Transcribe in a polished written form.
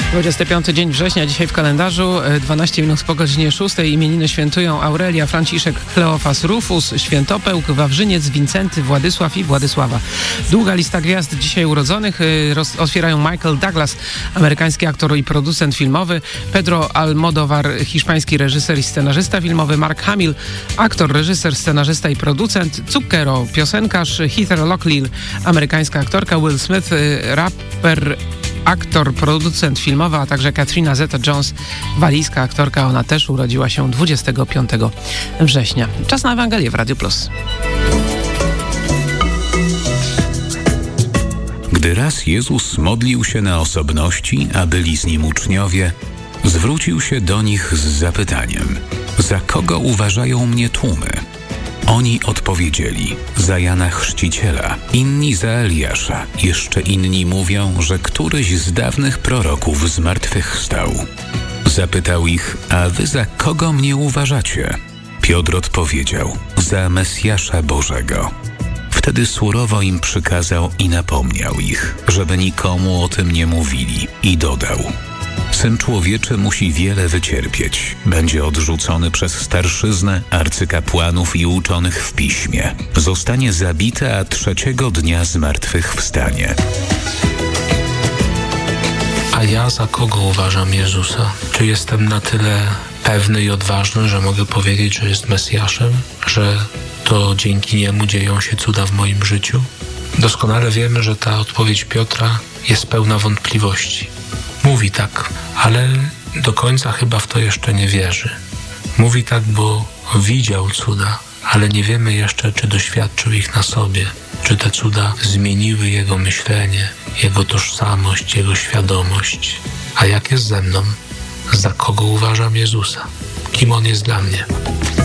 25 dzień września, dzisiaj w kalendarzu, 12 minut po godzinie 6. Imieniny świętują Aurelia, Franciszek, Kleofas, Rufus, Świętopełk, Wawrzyniec, Wincenty, Władysław i Władysława. Długa lista gwiazd dzisiaj urodzonych. Otwierają Michael Douglas, amerykański aktor i producent filmowy, Pedro Almodóvar, hiszpański reżyser i scenarzysta filmowy, Mark Hamill, aktor, reżyser, scenarzysta i producent, Zucchero, piosenkarz, Heather Locklear, amerykańska aktorka, Will Smith, raper, aktor, producent filmowy, a także Katrina Zeta-Jones, walijska aktorka. Ona też urodziła się 25 września. Czas na Ewangelię w Radio Plus. Gdy raz Jezus modlił się na osobności, a byli z nim uczniowie, zwrócił się do nich z zapytaniem: za kogo uważają mnie tłumy? Oni odpowiedzieli: za Jana Chrzciciela, inni za Eliasza, jeszcze inni mówią, że któryś z dawnych proroków zmartwychwstał. Zapytał ich: a wy za kogo mnie uważacie? Piotr odpowiedział: za Mesjasza Bożego. Wtedy surowo im przykazał i napomniał ich, żeby nikomu o tym nie mówili, i dodał: Syn Człowieczy musi wiele wycierpieć. Będzie odrzucony przez starszyznę, arcykapłanów i uczonych w piśmie. Zostanie zabity, a trzeciego dnia zmartwychwstanie. A ja za kogo uważam Jezusa? Czy jestem na tyle pewny i odważny, że mogę powiedzieć, że jest Mesjaszem? Że to dzięki Niemu dzieją się cuda w moim życiu? Doskonale wiemy, że ta odpowiedź Piotra jest pełna wątpliwości. Mówi tak, ale do końca chyba w to jeszcze nie wierzy. Mówi tak, bo widział cuda, ale nie wiemy jeszcze, czy doświadczył ich na sobie, czy te cuda zmieniły jego myślenie, jego tożsamość, jego świadomość. A jak jest ze mną? Za kogo uważam Jezusa? Kim On jest dla mnie?